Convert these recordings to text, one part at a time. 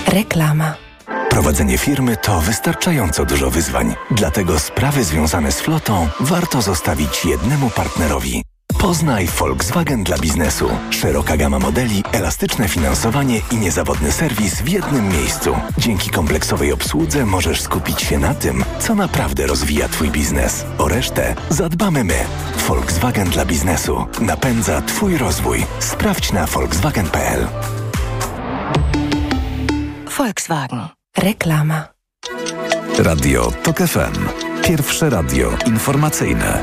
Reklama. Prowadzenie firmy to wystarczająco dużo wyzwań. Dlatego sprawy związane z flotą warto zostawić jednemu partnerowi. Poznaj Volkswagen dla biznesu. Szeroka gama modeli, elastyczne finansowanie i niezawodny serwis w jednym miejscu. Dzięki kompleksowej obsłudze możesz skupić się na tym, co naprawdę rozwija Twój biznes. O resztę zadbamy my. Volkswagen dla biznesu. Napędza Twój rozwój. Sprawdź na volkswagen.pl. Volkswagen. Reklama. Radio TOK FM. Pierwsze radio informacyjne.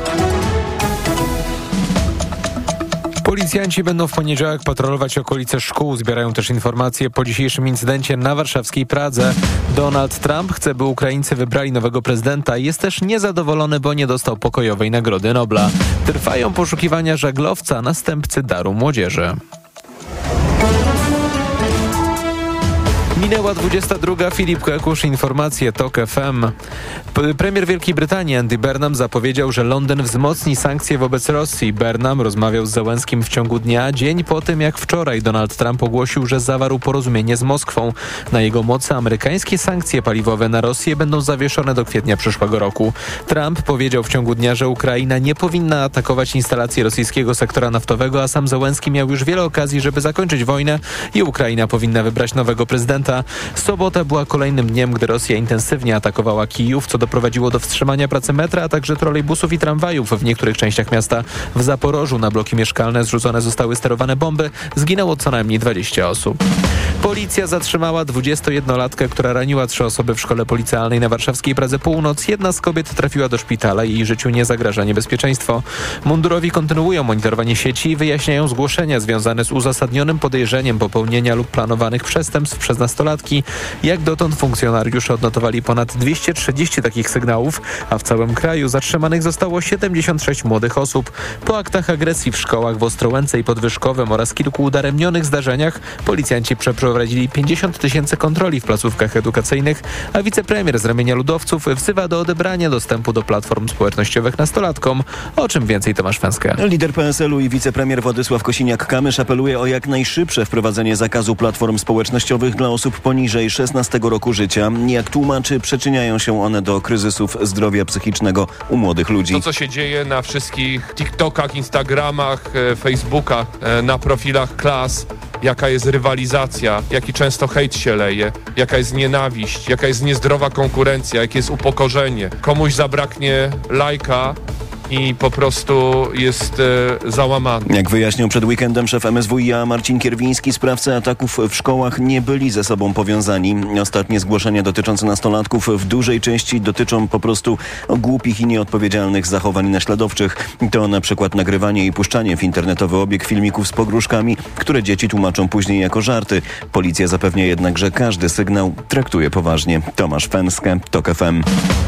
Policjanci będą w poniedziałek patrolować okolice szkół. Zbierają też informacje po dzisiejszym incydencie na warszawskiej Pradze. Donald Trump chce, by Ukraińcy wybrali nowego prezydenta. Jest też niezadowolony, bo nie dostał pokojowej Nagrody Nobla. Trwają poszukiwania żaglowca, następcy Daru Młodzieży. Minęła 22. Filip Kekusz, informacje TOK FM. Premier Wielkiej Brytanii Andy Burnham zapowiedział, że Londyn wzmocni sankcje wobec Rosji. Burnham rozmawiał z Zełenskim w ciągu dnia, dzień po tym jak wczoraj Donald Trump ogłosił, że zawarł porozumienie z Moskwą. Na jego mocy amerykańskie sankcje paliwowe na Rosję będą zawieszone do kwietnia przyszłego roku. Trump powiedział w ciągu dnia, że Ukraina nie powinna atakować instalacji rosyjskiego sektora naftowego, a sam Zełenski miał już wiele okazji, żeby zakończyć wojnę i Ukraina powinna wybrać nowego prezydenta. Sobota była kolejnym dniem, gdy Rosja intensywnie atakowała Kijów, co doprowadziło do wstrzymania pracy metra, a także trolejbusów i tramwajów w niektórych częściach miasta. W Zaporożu na bloki mieszkalne zrzucone zostały sterowane bomby. Zginęło co najmniej 20 osób. Policja zatrzymała 21-latkę, która raniła 3 osoby w szkole policyjnej na warszawskiej Pradze Północ. Jedna z kobiet trafiła do szpitala i jej życiu nie zagraża niebezpieczeństwo. Mundurowi kontynuują monitorowanie sieci i wyjaśniają zgłoszenia związane z uzasadnionym podejrzeniem popełnienia lub planowanych przestępstw przez nastolatki. Jak dotąd funkcjonariusze odnotowali ponad 230 takich sygnałów, a w całym kraju zatrzymanych zostało 76 młodych osób. Po aktach agresji w szkołach w Ostrołęce i Podwyżkowym oraz kilku udaremnionych zdarzeniach policjanci przeprowadzili 50 000 kontroli w placówkach edukacyjnych, a wicepremier z ramienia ludowców wzywa do odebrania dostępu do platform społecznościowych nastolatkom. O czym więcej Tomasz Fęskę. Lider PSL-u i wicepremier Władysław Kosiniak-Kamysz apeluje o jak najszybsze wprowadzenie zakazu platform społecznościowych dla osób poniżej 16 roku życia. Jak tłumaczy, przyczyniają się one do kryzysów zdrowia psychicznego u młodych ludzi. To, co się dzieje na wszystkich TikTokach, Instagramach, Facebookach, na profilach klas, jaka jest rywalizacja, jaki często hejt się leje, jaka jest nienawiść, jaka jest niezdrowa konkurencja, jakie jest upokorzenie. Komuś zabraknie lajka i po prostu jest załamany. Jak wyjaśnił przed weekendem szef MSWiA Marcin Kierwiński, sprawcy ataków w szkołach nie byli ze sobą powiązani. Ostatnie zgłoszenia dotyczące nastolatków w dużej części dotyczą po prostu głupich i nieodpowiedzialnych zachowań naśladowczych. To na przykład nagrywanie i puszczanie w internetowy obieg filmików z pogróżkami, które dzieci tłumaczą później jako żarty. Policja zapewnia jednak, że każdy sygnał traktuje poważnie. Tomasz Fęskę, TOK FM.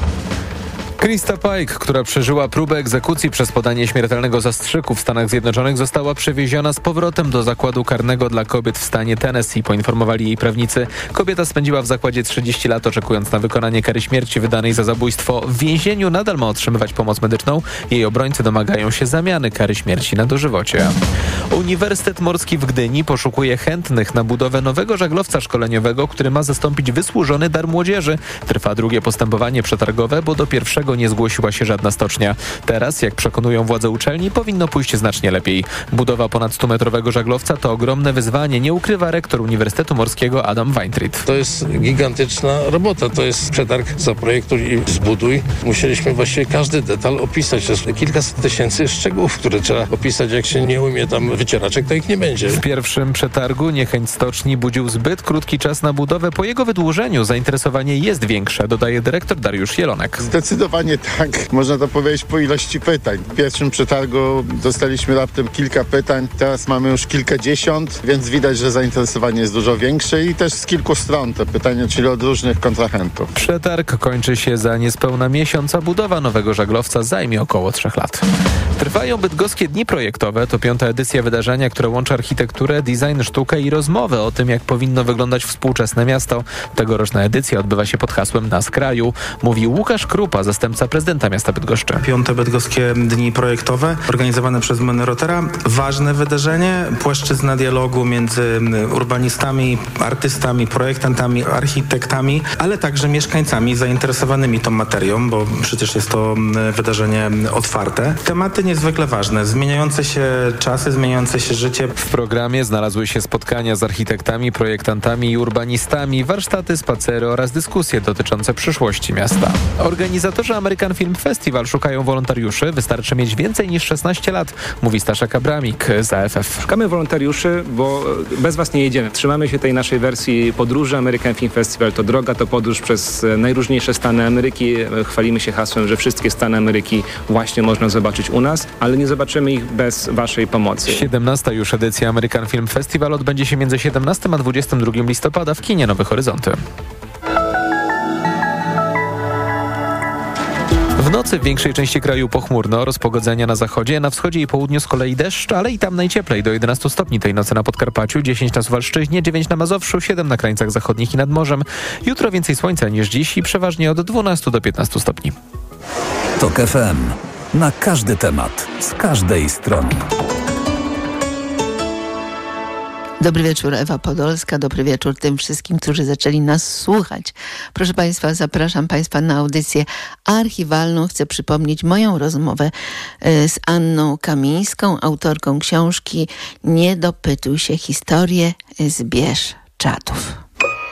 Krista Pike, która przeżyła próbę egzekucji przez podanie śmiertelnego zastrzyku w Stanach Zjednoczonych, została przewieziona z powrotem do zakładu karnego dla kobiet w stanie Tennessee, poinformowali jej prawnicy. Kobieta spędziła w zakładzie 30 lat, oczekując na wykonanie kary śmierci wydanej za zabójstwo. W więzieniu nadal ma otrzymywać pomoc medyczną. Jej obrońcy domagają się zamiany kary śmierci na dożywocie. Uniwersytet Morski w Gdyni poszukuje chętnych na budowę nowego żaglowca szkoleniowego, który ma zastąpić wysłużony Dar Młodzieży. Trwa drugie postępowanie przetargowe, bo do pierwszego nie zgłosiła się żadna stocznia. Teraz, jak przekonują władze uczelni, powinno pójść znacznie lepiej. Budowa ponad 100-metrowego żaglowca to ogromne wyzwanie, nie ukrywa rektor Uniwersytetu Morskiego Adam Weintritt. To jest gigantyczna robota, to jest przetarg, zaprojektuj i zbuduj. Musieliśmy właściwie każdy detal opisać. To jest kilkaset tysięcy szczegółów, które trzeba opisać. Jak się nie umie tam wycieraczek, to ich nie będzie. W pierwszym przetargu niechęć stoczni budził zbyt krótki czas na budowę. Po jego wydłużeniu zainteresowanie jest większe, dodaje dyrektor Dariusz Jelonek. Zdecydowanie tak, można to powiedzieć po ilości pytań. W pierwszym przetargu dostaliśmy raptem kilka pytań, teraz mamy już kilkadziesiąt, więc widać, że zainteresowanie jest dużo większe i też z kilku stron te pytania, czyli od różnych kontrahentów. Przetarg kończy się za niespełna miesiąc, a budowa nowego żaglowca zajmie około 3 lat. Trwają bydgoskie dni projektowe. To 5. edycja wydarzenia, które łączy architekturę, design, sztukę i rozmowę o tym, jak powinno wyglądać współczesne miasto. Tegoroczna edycja odbywa się pod hasłem Na skraju. Mówi Łukasz Krupa, zastępca zastępca prezydenta miasta Bydgoszczy. 5. Bydgoskie Dni Projektowe organizowane przez Menrotera. Ważne wydarzenie, płaszczyzna dialogu między urbanistami, artystami, projektantami, architektami, ale także mieszkańcami zainteresowanymi tą materią, bo przecież jest to wydarzenie otwarte. Tematy niezwykle ważne, zmieniające się czasy, zmieniające się życie. W programie znalazły się spotkania z architektami, projektantami i urbanistami, warsztaty, spacery oraz dyskusje dotyczące przyszłości miasta. Organizatorzy American Film Festival szukają wolontariuszy. Wystarczy mieć więcej niż 16 lat, mówi Staszek Abramik z AFF. Szukamy wolontariuszy, bo bez was nie jedziemy. Trzymamy się tej naszej wersji podróży. American Film Festival to droga, to podróż przez najróżniejsze stany Ameryki. Chwalimy się hasłem, że wszystkie stany Ameryki właśnie można zobaczyć u nas, ale nie zobaczymy ich bez waszej pomocy. 17. już edycja American Film Festival odbędzie się między 17 a 22 listopada w kinie Nowe Horyzonty. W nocy w większej części kraju pochmurno, rozpogodzenia na zachodzie, na wschodzie i południu z kolei deszcz, ale i tam najcieplej, do 11 stopni tej nocy na Podkarpaciu, 10 na Suwalszczyźnie, 9 na Mazowszu, 7 na krańcach zachodnich i nad morzem. Jutro więcej słońca niż dziś i przeważnie od 12 do 15 stopni. TOK FM. Na każdy temat, z każdej strony. Dobry wieczór, Ewa Podolska. Dobry wieczór tym wszystkim, którzy zaczęli nas słuchać. Proszę Państwa, zapraszam Państwa na audycję archiwalną. Chcę przypomnieć moją rozmowę z Anną Kamińską, autorką książki Nie dopytuj się, historię zbierz czatów.